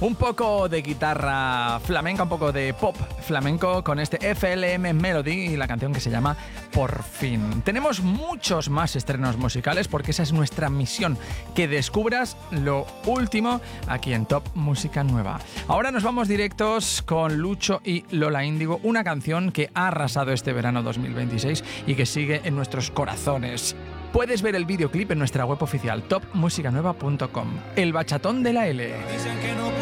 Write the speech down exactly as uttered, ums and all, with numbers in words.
Un poco de guitarra flamenca, un poco de pop flamenco con este F L M Melody y la canción que se llama Por Fin. Tenemos muchos más estrenos musicales porque esa es nuestra misión, que descubras lo último aquí en Top Música Nueva. Ahora nos vamos directos con Lucho y Lola Índigo, una canción que ha arrasado este verano dos mil veintiséis y que sigue en nuestros corazones. Puedes ver el videoclip en nuestra web oficial top música nueva punto com. El bachatón de la L.